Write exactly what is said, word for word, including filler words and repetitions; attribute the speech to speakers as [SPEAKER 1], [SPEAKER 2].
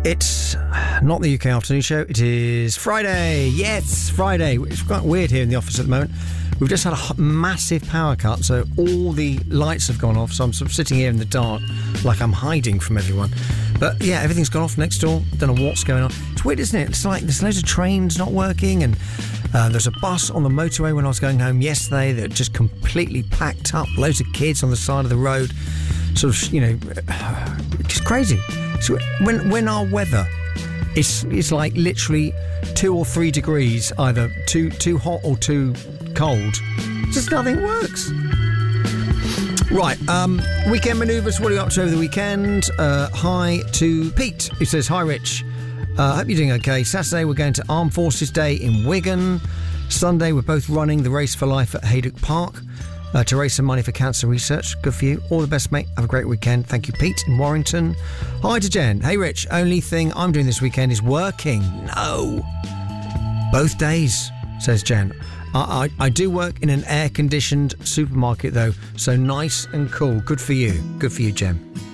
[SPEAKER 1] It's not the U K Afternoon Show. It is Friday. Yes, Friday. It's quite weird here in the office at the moment. We've just had a massive power cut, so all the lights have gone off, so I'm sort of sitting here in the dark like I'm hiding from everyone. But yeah, everything's gone off next door. Don't know what's going on. It's weird, isn't it? It's like there's loads of trains not working, and uh, there's a bus on the motorway when I was going home yesterday that just completely packed up. Loads of kids on the side of the road. Sort of, you know, just crazy. So when when our weather is is like literally two or three degrees, either too too hot or too cold, just nothing works. Right, um, weekend manoeuvres. What are you up to over the weekend? Uh, hi to Pete, who says, hi Rich. Uh, hope you're doing okay. Saturday we're going to Armed Forces Day in Wigan. Sunday we're both running the Race for Life at Haydock Park. Uh, to raise some money for cancer research. Good for you. All the best, mate. Have a great weekend. Thank you, Pete in Warrington. Hi to Jen. Hey, Rich. Only thing I'm doing this weekend is working. No. Both days, says Jen. I, I, I do work in an air-conditioned supermarket, though, so nice and cool. Good for you. Good for you, Jen.